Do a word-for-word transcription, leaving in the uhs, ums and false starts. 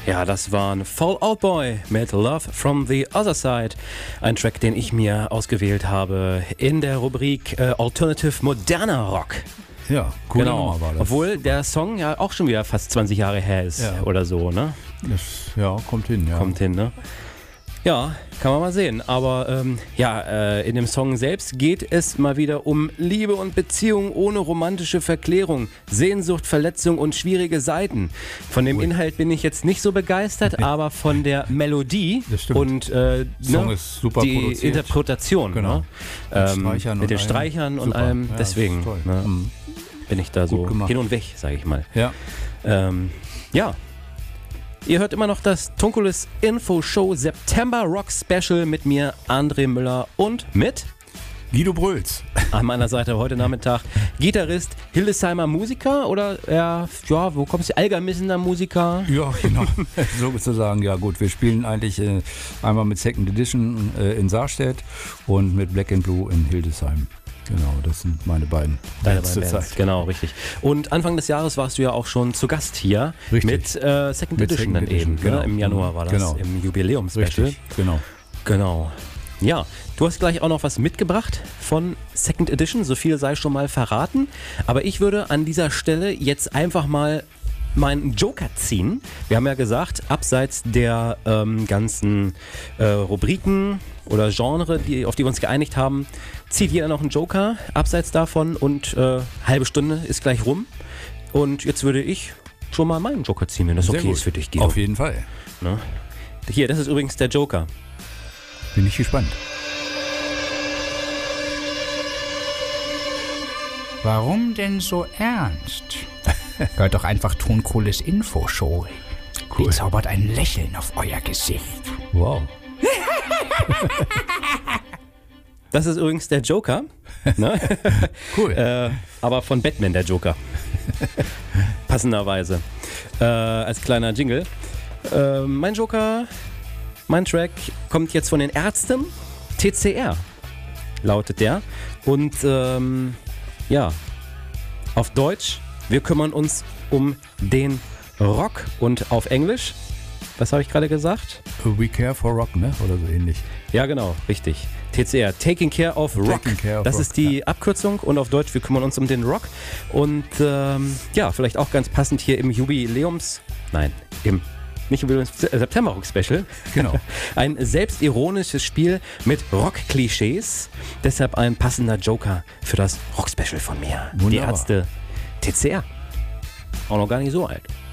Ja, das war ein Fall Out Boy mit Love from the Other Side. Ein Track, den ich mir ausgewählt habe in der Rubrik äh, Alternative Moderner Rock. Ja, cool. Genau. War das. Obwohl der Song ja auch schon wieder fast zwanzig Jahre her ist ja. oder so, ne? Das, ja, kommt hin, ja. Kommt hin, ne? Ja, kann man mal sehen. Aber ähm, ja, äh, in dem Song selbst geht es mal wieder um Liebe und Beziehung ohne romantische Verklärung, Sehnsucht, Verletzung und schwierige Seiten. Von dem Ui. Inhalt bin ich jetzt nicht so begeistert, aber von der Melodie und äh, Song ne, ist super die produziert. Interpretation. Genau. Ne? Ähm, Streichern mit den und Streichern und super. allem. Ja, deswegen ne, mhm. bin ich da so hin und weg, sage ich mal. Ja. Ähm, ja. Ihr hört immer noch das Tunkulis Info-Show September Rock Special mit mir, André Müller und mit Guido Brüls. An meiner Seite heute Nachmittag Gitarrist, Hildesheimer Musiker oder ja, ja wo kommst du? Algermissener Musiker? Ja, genau. Sozusagen, ja gut. Wir spielen eigentlich äh, einmal mit Second Edition äh, in Saarstedt und mit Black and Blue in Hildesheim. Genau, das sind meine beiden. Deine beiden Bands, genau, richtig. Und Anfang des Jahres warst du ja auch schon zu Gast hier richtig. mit äh, Second mit Edition Second dann Edition, eben. genau. Ne? Im Januar war das, genau. im Jubiläum-Special. Richtig, genau. Genau. Ja, du hast gleich auch noch was mitgebracht von Second Edition, so viel sei schon mal verraten. Aber ich würde an dieser Stelle jetzt einfach mal meinen Joker ziehen. Wir haben ja gesagt, abseits der ähm, ganzen äh, Rubriken oder Genre, die, auf die wir uns geeinigt haben, zieht jeder noch einen Joker abseits davon und äh, halbe Stunde ist gleich rum. Und jetzt würde ich schon mal meinen Joker ziehen, wenn das Sehr okay gut. ist für dich, Guido. Auf jeden Fall. Ne? Hier, das ist übrigens der Joker. Bin ich gespannt. Warum denn so ernst? Hört doch einfach Tonkohles Info-Show. Cool. Die zaubert ein Lächeln auf euer Gesicht. Wow. Das ist übrigens der Joker. Ne? Cool. äh, aber von Batman der Joker. Passenderweise. Äh, als kleiner Jingle. Äh, mein Joker, mein Track kommt jetzt von den Ärzten. T C R lautet der. Und ähm, ja, auf Deutsch, wir kümmern uns um den Rock. Und auf Englisch, was habe ich gerade gesagt? We care for rock, ne? Oder so ähnlich. Ja, genau, richtig. T C R, Taking Care of Rock. Care of das rock, ist die ja. Abkürzung und auf Deutsch, wir kümmern uns um den Rock. Und ähm, ja, vielleicht auch ganz passend hier im Jubiläums... Nein, im... Nicht Jubiläums... September Rock Special. Genau. Ein selbstironisches Spiel mit Rock-Klischees. Deshalb ein passender Joker für das Rock Special von mir. Wunderbar. Die Ärzte T C R. Auch noch gar nicht so alt.